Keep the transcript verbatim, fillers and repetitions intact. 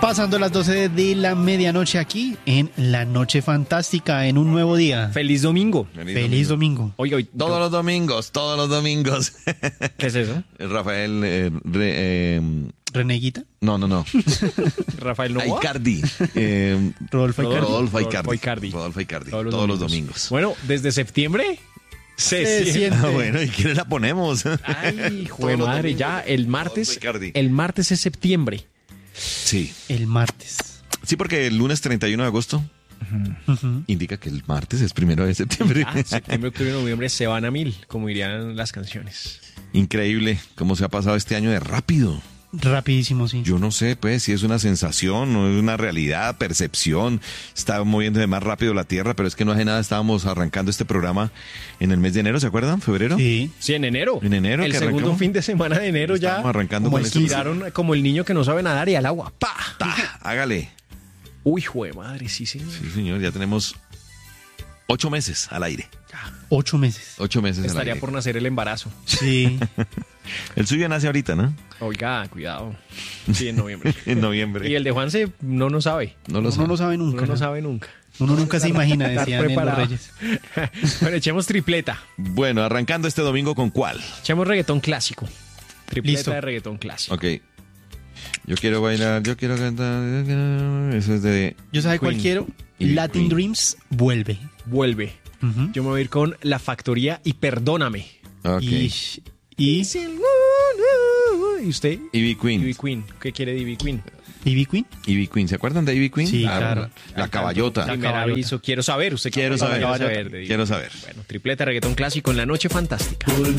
Pasando las doce de la medianoche aquí en La Noche Fantástica, en un nuevo día. Feliz domingo. Feliz, Feliz domingo. domingo. Oiga, hoy, todos los domingos, todos los domingos. ¿Qué es eso? Rafael... Eh, re, eh, ¿Reneguita? No, no, no. Rafael Novoa. Icardi. Eh, Rodolfo Icardi. Rodolfo Icardi. Rodolfo Icardi. Rodolfo Icardi. Todos los, todos domingos. los domingos. Bueno, desde septiembre se, se siente. siente. Ah, bueno, ¿y quién la ponemos? Ay, jue madre, ya el martes. Icardi. El martes es septiembre. Sí. El martes. Sí, porque el lunes treinta y uno de agosto Uh -huh. indica que el martes es primero de septiembre. Ah, septiembre, octubre y noviembre se van a mil, como dirían las canciones. Increíble cómo se ha pasado este año de rápido. Rapidísimo, sí. Yo no sé, pues, si es una sensación o es una realidad, percepción. Está moviéndose más rápido la Tierra, pero es que no hace nada. Estábamos arrancando este programa en el mes de enero, ¿se acuerdan? ¿Febrero? Sí. Sí, en enero. En enero. El que segundo arrancamos. fin de semana de enero ya. Estamos arrancando como con el esto. tiraron como el niño que no sabe nadar y al agua. ¡Pa! Ta, hágale. Uy, jue madre, sí, señor. Sí, señor, ya tenemos ocho meses al aire. Ocho meses. Ocho meses al Estaría aire. por nacer el embarazo. Sí. El suyo nace ahorita, ¿no? Oiga, cuidado. Sí, en noviembre. En noviembre. Y el de Juanse no no sabe. No lo Uno sabe. no sabe nunca. Uno no sabe nunca. Uno nunca se imagina, Estar decían en Los preparado. Reyes. Bueno, echemos tripleta. Bueno, arrancando este domingo, ¿con cuál? Echemos reggaetón clásico. Tripleta Listo. de reggaetón clásico. Ok. Yo quiero bailar, yo quiero cantar. Eso es de... Yo sabe cuál Queen. quiero. Y Latin Queen. Dreams vuelve. Vuelve. Uh-huh. Yo me voy a ir con La Factoría y Perdóname. Ok. Y, y ¿Y usted? Ivy Queen. Ivy Queen. ¿Qué quiere de Ivy Queen? Ivy Queen. Ivy Queen. ¿Se acuerdan de Ivy Queen? Sí, La- claro. La, la caballota. Primer caballota. aviso. Quiero saber. ¿Usted Quiero quiere saber. de Ivy Quiero Queen? saber. Bueno, tripleta reggaetón clásico en La Noche Fantástica.